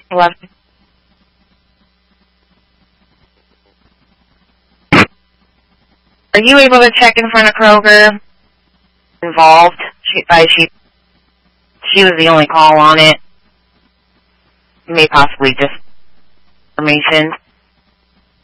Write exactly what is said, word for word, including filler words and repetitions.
eleven. Are you able to check in front of Kroger? Involved? She, by she, she was the only call on it. You may possibly just information.